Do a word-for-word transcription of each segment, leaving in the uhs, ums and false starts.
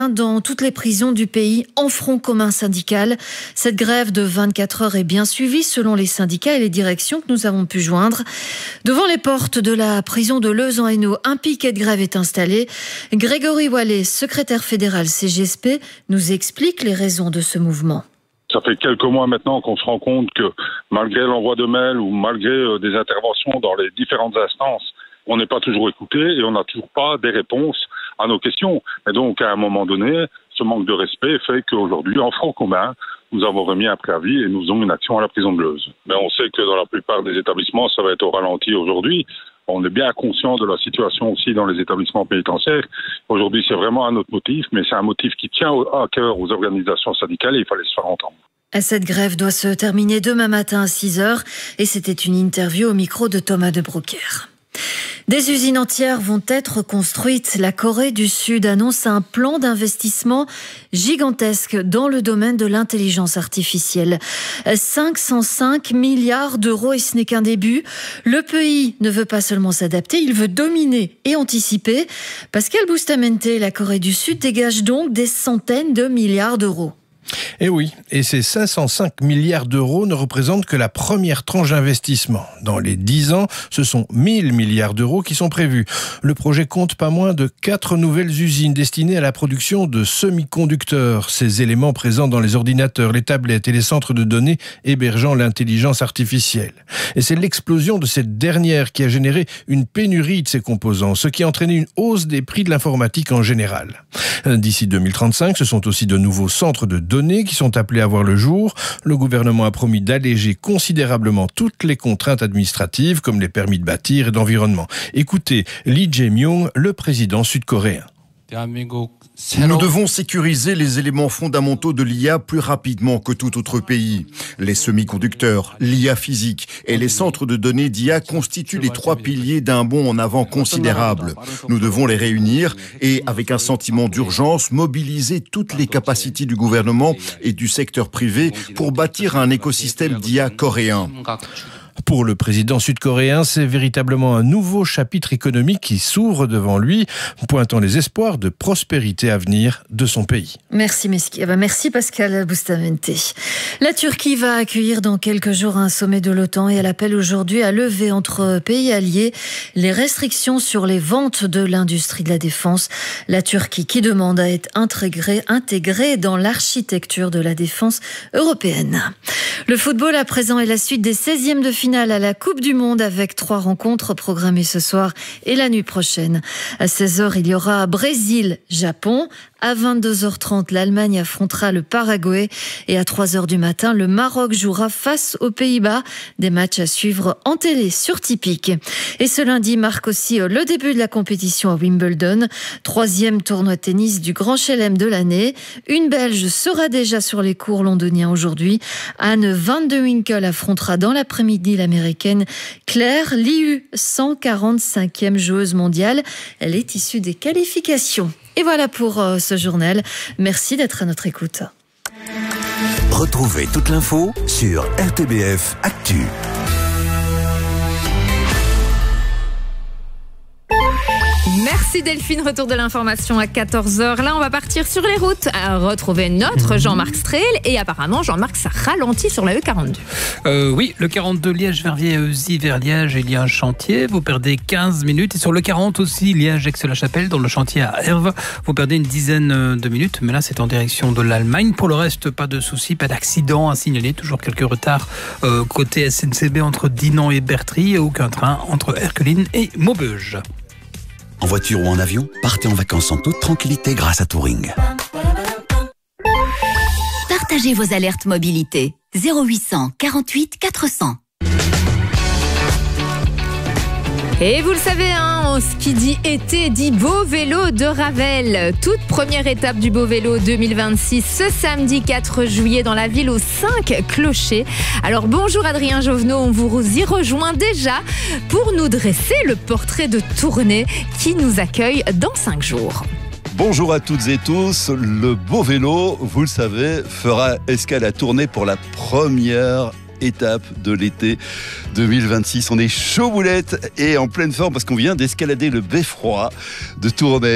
Dans toutes les prisons du pays, en front commun syndical. Cette grève de vingt-quatre heures est bien suivie selon les syndicats et les directions que nous avons pu joindre. Devant les portes de la prison de Leuze en Hainaut, un piquet de grève est installé. Grégory Wallet, secrétaire fédéral C G S P, nous explique les raisons de ce mouvement. Ça fait quelques mois maintenant qu'on se rend compte que malgré l'envoi de mails ou malgré des interventions dans les différentes instances, on n'est pas toujours écouté et on n'a toujours pas des réponses à nos questions. Et donc, à un moment donné, ce manque de respect fait qu'aujourd'hui, en front commun, nous avons remis un préavis et nous avons une action à la prison de Leuze. Mais on sait que dans la plupart des établissements, ça va être au ralenti aujourd'hui. On est bien conscient de la situation aussi dans les établissements pénitentiaires. Aujourd'hui, c'est vraiment un autre motif, mais c'est un motif qui tient à cœur aux organisations syndicales et il fallait se faire entendre. Cette grève doit se terminer demain matin à six heures et c'était une interview au micro de Thomas de Broekère. Des usines entières vont être construites. La Corée du Sud annonce un plan d'investissement gigantesque dans le domaine de l'intelligence artificielle. cinq cent cinq milliards d'euros et ce n'est qu'un début. Le pays ne veut pas seulement s'adapter, il veut dominer et anticiper. Pascal Bustamante, la Corée du Sud dégage donc des centaines de milliards d'euros. Et oui, et ces cinq cent cinq milliards d'euros ne représentent que la première tranche d'investissement. Dans les dix ans, ce sont mille milliards d'euros qui sont prévus. Le projet compte pas moins de quatre nouvelles usines destinées à la production de semi-conducteurs, ces éléments présents dans les ordinateurs, les tablettes et les centres de données hébergeant l'intelligence artificielle. Et c'est l'explosion de cette dernière qui a généré une pénurie de ces composants, ce qui a entraîné une hausse des prix de l'informatique en général. D'ici deux mille trente-cinq, ce sont aussi de nouveaux centres de données qui sont appelés à voir le jour. Le gouvernement a promis d'alléger considérablement toutes les contraintes administratives comme les permis de bâtir et d'environnement. Écoutez Lee Jae-myung, le président sud-coréen. Nous devons sécuriser les éléments fondamentaux de l'I A plus rapidement que tout autre pays. Les semi-conducteurs, l'I A physique et les centres de données d'I A constituent les trois piliers d'un bond en avant considérable. Nous devons les réunir et, avec un sentiment d'urgence, mobiliser toutes les capacités du gouvernement et du secteur privé pour bâtir un écosystème d'I A coréen. Pour le président sud-coréen, c'est véritablement un nouveau chapitre économique qui s'ouvre devant lui, pointant les espoirs de prospérité à venir de son pays. Merci, Meski. Merci Pascal Bustamante. La Turquie va accueillir dans quelques jours un sommet de l'OTAN et elle appelle aujourd'hui à lever entre pays alliés les restrictions sur les ventes de l'industrie de la défense. La Turquie qui demande à être intégrée, intégrée dans l'architecture de la défense européenne. Le football à présent est la suite des seizièmes de finale à la Coupe du Monde avec trois rencontres programmées ce soir et la nuit prochaine. À seize heures, il y aura Brésil-Japon. À vingt-deux heures trente, l'Allemagne affrontera le Paraguay et à trois heures du matin, le Maroc jouera face aux Pays-Bas. Des matchs à suivre en télé sur Tipeee. Et ce lundi marque aussi le début de la compétition à Wimbledon, troisième tournoi de tennis du Grand Chelem de l'année. Une Belge sera déjà sur les cours londoniens aujourd'hui. Anne van de Winkel affrontera dans l'après-midi l'américaine Claire Liu, cent quarante-cinquième joueuse mondiale. Elle est issue des qualifications. Et voilà pour euh, ce journal. Merci d'être à notre écoute. Retrouvez toute l'info sur R T B F Actu. Merci Delphine, retour de l'information à quatorze heures. Là, on va partir sur les routes à retrouver notre Jean-Marc Strehl. Et apparemment, Jean-Marc, ça ralentit sur la E quarante-deux. Euh, oui, le quarante-deux Liège-Verviers-Eusy vers Liège, il y a un chantier. Vous perdez quinze minutes. Et sur le quarante aussi, Liège-Aix-la-Chapelle, dans le chantier à Herve, vous perdez une dizaine de minutes. Mais là, c'est en direction de l'Allemagne. Pour le reste, pas de soucis, pas d'accident à signaler. Toujours quelques retards euh, côté S N C B entre Dinan et Bertry. Et aucun train entre Erqueline et Maubeuge. En voiture ou en avion, partez en vacances en toute tranquillité grâce à Touring. Partagez vos alertes mobilité. zéro huit cent quarante-huit quatre cents. Et vous le savez, hein, ce qui dit été dit beau vélo de Ravel. Toute première étape du beau vélo deux mille vingt-six, ce samedi quatre juillet dans la ville aux cinq clochers. Alors bonjour Adrien Jovenot, on vous y rejoint déjà pour nous dresser le portrait de tournée qui nous accueille dans cinq jours. Bonjour à toutes et tous, le beau vélo, vous le savez, fera escale à Tournai pour la première étape de l'été deux mille vingt-six. On est chaud boulette et en pleine forme parce qu'on vient d'escalader le beffroi de Tournai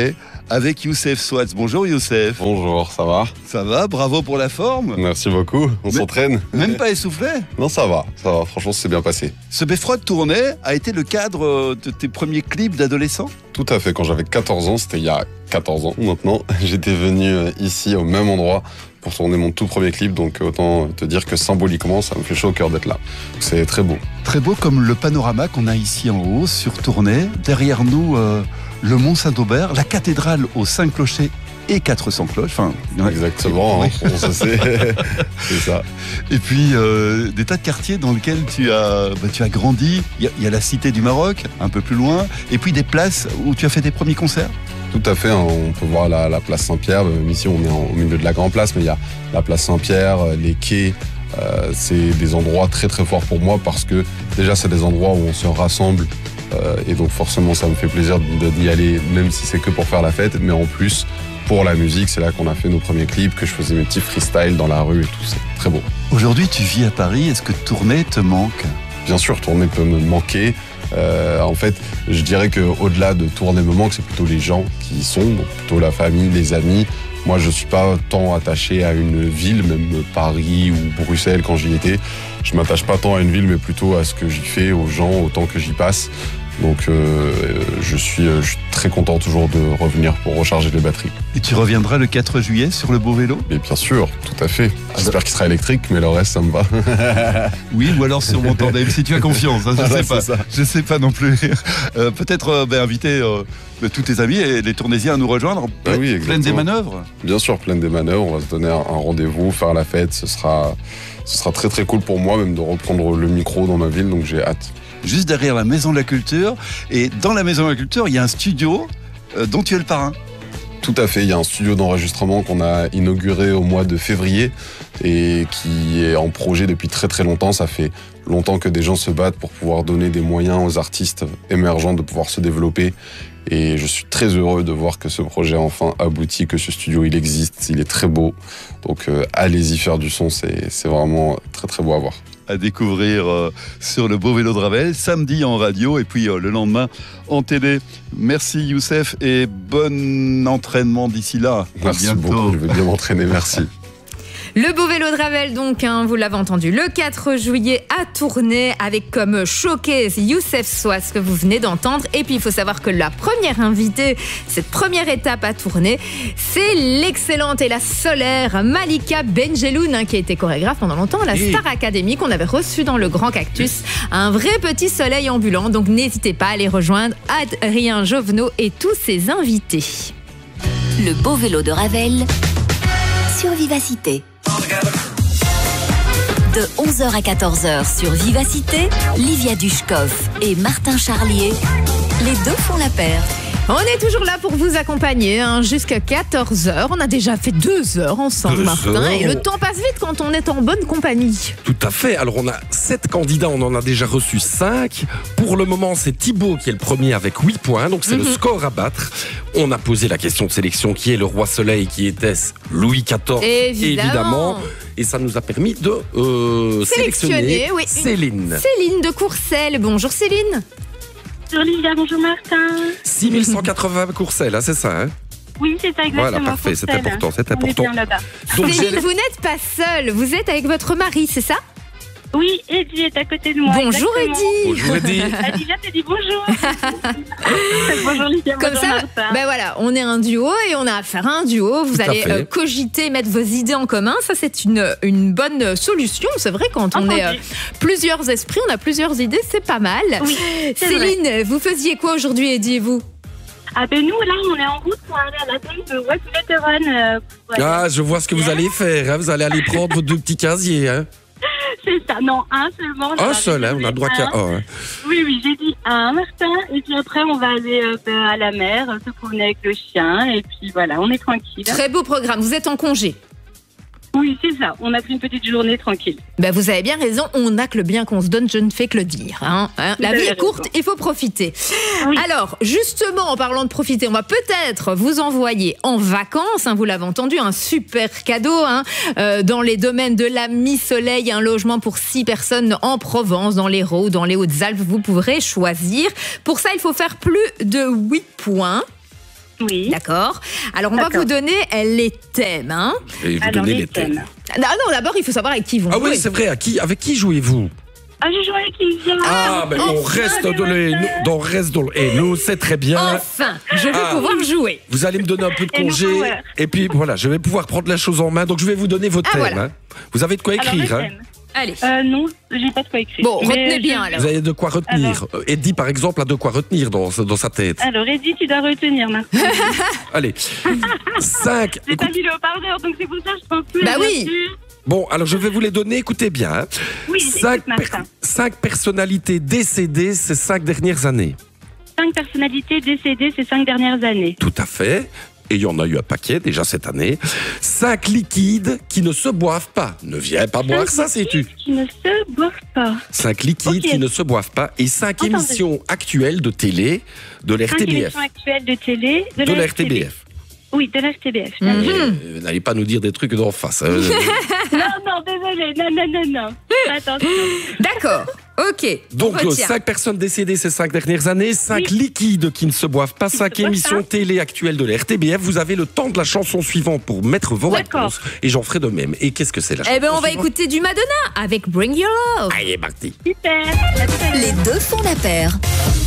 avec Youssef Swatz. Bonjour Youssef. Bonjour, ça va? Ça va, bravo pour la forme. Merci beaucoup, on Mais, s'entraîne. Même pas essoufflé? Non, ça va, ça va, franchement, c'est bien passé. Ce Beffroi de Tournai a été le cadre de tes premiers clips d'adolescent? Tout à fait, quand j'avais quatorze ans, c'était il y a quatorze ans maintenant, j'étais venu ici au même endroit pour tourner mon tout premier clip, donc autant te dire que symboliquement, ça me fait chaud au cœur d'être là. C'est très beau. Très beau comme le panorama qu'on a ici en haut, sur Tournai. Derrière nous, euh, le Mont Saint-Aubert, la cathédrale aux cinq clochers et quatre cents cloches. Enfin, exactement, hein, on se sait. C'est ça. Et puis, euh, des tas de quartiers dans lesquels tu as, bah, tu as grandi. Il y, y a la Cité du Maroc, un peu plus loin. Et puis des places où tu as fait tes premiers concerts. Tout à fait, hein, on peut voir la, la place Saint-Pierre. Ici, on est en, au milieu de la Grande Place, mais il y a la place Saint-Pierre, les quais. Euh, c'est des endroits très très forts pour moi parce que déjà, c'est des endroits où on se rassemble. Euh, et donc forcément, ça me fait plaisir d'y aller, même si c'est que pour faire la fête. Mais en plus, pour la musique, c'est là qu'on a fait nos premiers clips, que je faisais mes petits freestyles dans la rue et tout. C'est très beau. Aujourd'hui, tu vis à Paris. Est-ce que Tournai te manque? Bien sûr, Tournai peut me manquer. Euh, en fait, je dirais qu'au-delà de Tournai me manque, c'est plutôt les gens qui y sont, donc plutôt la famille, les amis. Moi, je ne suis pas tant attaché à une ville, même Paris ou Bruxelles quand j'y étais. Je ne m'attache pas tant à une ville, mais plutôt à ce que j'y fais, aux gens, au temps que j'y passe. Donc euh, je, suis, je suis très content toujours de revenir pour recharger les batteries. Et tu reviendras le quatre juillet sur le beau vélo? Mais bien sûr, tout à fait. J'espère qu'il sera électrique, mais le reste, ça me va. Oui, ou alors sur mon tandem, si tu as confiance. Hein, je ne sais pas. Je sais pas non plus. Euh, Peut-être euh, ben, inviter euh, tous tes amis et les Tournaisiens à nous rejoindre. Ah oui, pleine des manœuvres. Bien sûr, pleine des manœuvres. On va se donner un, un rendez-vous, faire la fête. Ce sera, ce sera très très cool pour moi, même de reprendre le micro dans ma ville. Donc j'ai hâte. Juste derrière la Maison de la Culture. Et dans la Maison de la Culture, il y a un studio euh, dont tu es le parrain. Tout à fait, il y a un studio d'enregistrement qu'on a inauguré au mois de février et qui est en projet depuis très très longtemps. Ça fait longtemps que des gens se battent pour pouvoir donner des moyens aux artistes émergents de pouvoir se développer. Et je suis très heureux de voir que ce projet a enfin abouti, que ce studio il existe, il est très beau. Donc euh, allez-y faire du son, c'est c'est vraiment très très beau à voir. À découvrir euh, sur le beau vélo de Ravel, samedi en radio et puis euh, le lendemain en télé. Merci Youssef et bon entraînement d'ici là. Merci beaucoup, je vais bien m'entraîner, merci. Le beau vélo de Ravel, donc, hein, vous l'avez entendu, le quatre juillet à Tournai, avec comme showcase Youssef Swatz que vous venez d'entendre. Et puis, il faut savoir que la première invitée, cette première étape à Tournai, c'est l'excellente et la solaire Malika Benjeloun, hein, qui a été chorégraphe pendant longtemps à la et... Star Academy, qu'on avait reçue dans le Grand Cactus. Un vrai petit soleil ambulant, donc n'hésitez pas à aller rejoindre Adrien Jovenot et tous ses invités. Le beau vélo de Ravel sur Vivacité. De onze heures à quatorze heures sur Vivacité, Livia Dushkov et Martin Charlier, les deux font la paire. On est toujours là pour vous accompagner hein, jusqu'à quatorze heures. On a déjà fait deux heures ensemble, deux Martin. Heures. Et le temps passe vite quand on est en bonne compagnie. Tout à fait. Alors, on a sept candidats. On en a déjà reçu cinq. Pour le moment, c'est Thibaut qui est le premier avec huit points. Donc, c'est mm-hmm. le score à battre. On a posé la question de sélection. Qui est le roi soleil? Qui était-ce? Louis quatorze, évidemment. évidemment. Et ça nous a permis de euh, sélectionner, sélectionner oui, Céline. Céline de Courcelles. Bonjour Céline. Bonjour Livia, bonjour Martin. six mille cent quatre-vingts Courcelles, hein, c'est ça hein? Oui, c'est ça, exactement. Voilà, parfait, c'est important, c'est important. Donc, Céline, vous n'êtes pas seule, vous êtes avec votre mari, c'est ça? Oui, Eddie est à côté de moi. Bonjour Eddie. Bonjour Eddie. Livia te dit bonjour. Bonjour Livia, comme bonjour ça, Martin. Ben voilà, on est un duo et on a à faire un duo. Vous Tout allez euh, cogiter, mettre vos idées en commun. Ça, c'est une, une bonne solution. C'est vrai, quand on Entendu. est euh, plusieurs esprits, on a plusieurs idées, c'est pas mal. Oui, Céline, vrai. Vous faisiez quoi aujourd'hui, Eddie et vous? Ah ben nous, là, on est en route pour aller à la zone de West-Veteran. Euh, ah, je vois ce que vous allez faire. Hein. Vous allez aller prendre vos deux petits casiers, hein. C'est ça, non, un seulement. Un seul, hein, on a le droit qu'à un. Hein. Oui, oui, j'ai dit un, Martin. Et puis après, on va aller euh, à la mer, se promener avec le chien. Et puis voilà, on est tranquille. Très beau programme. Vous êtes en congé? Oui, c'est ça. On a pris une petite journée tranquille. Ben, vous avez bien raison. On n'a que le bien qu'on se donne, je ne fais que le dire. Hein, hein. La vie est courte, il faut profiter. Oui. Alors, justement, en parlant de profiter, on va peut-être vous envoyer en vacances, hein, vous l'avez entendu, un super cadeau hein, euh, dans les domaines de la Mi-Soleil, un logement pour six personnes en Provence, dans l'Hérault, dans les Hautes-Alpes. Vous pourrez choisir. Pour ça, il faut faire plus de huit points. Oui. D'accord. Alors, on va vous donner les thèmes. Hein. Je vais vous Alors, donner les les thèmes. thèmes. Non, non, d'abord, il faut savoir avec qui ils vont Ah jouer. oui, c'est vrai. À qui, avec qui jouez-vous? Ah, je joue avec Livia. Ah, ben on reste de les, nous, on reste dans le- et nous, c'est très bien. Enfin, je vais Ah. pouvoir jouer. Vous allez me donner un peu de Et nous congé. power. Et puis voilà, je vais pouvoir prendre la chose en main. Donc je vais vous donner vos Ah, thèmes. voilà. hein. Vous avez de quoi Alors, écrire. les hein. thèmes. Allez. Euh, non, j'ai pas de quoi écrire. Bon, Mais retenez je- bien alors. Vous avez de quoi retenir. Euh, Eddie, par exemple, a de quoi retenir dans, dans sa tête. Alors, Eddie, tu dois retenir maintenant. Allez. cinq. J'ai pas mis le haut-parleur, donc c'est pour ça que je pense plus. Bah bien oui. sûr. Bon, alors je vais vous les donner. Écoutez bien. hein. Oui, cinq, j'écoute, Martin. cinq personnalités décédées ces cinq dernières années. Cinq personnalités décédées ces cinq dernières années. Tout à fait. Et il y en a eu un paquet déjà cette année. Cinq liquides qui ne se boivent pas. Ne viens pas boire ça, sais-tu. Qui ne se boivent pas. Cinq liquides Ok. qui ne se boivent pas. Et cinq Entendez. émissions actuelles de télé de l'R Cinq T B F. émissions actuelles de télé. De, De la l'R T B F. Oui, de la R T B F. Mhm. Euh, N'allez pas nous dire des trucs d'en face. hein. Non, non, désolé. Non, non, non, non. Attention. D'accord. Ok. Donc, on euh, retient. cinq personnes décédées ces cinq dernières années, cinq liquides qui ne se boivent pas, Qui ne cinq se boivent émissions pas. télé actuelles de la R T B F. Vous avez le temps de la chanson suivante pour mettre vos D'accord. réponses. Et j'en ferai de même. Et qu'est-ce que c'est la chanson Eh ben, on va suivante écouter du Madonna avec Bring Your Love. Allez, parti. Super. À tout à l'heure. Les deux font la paire.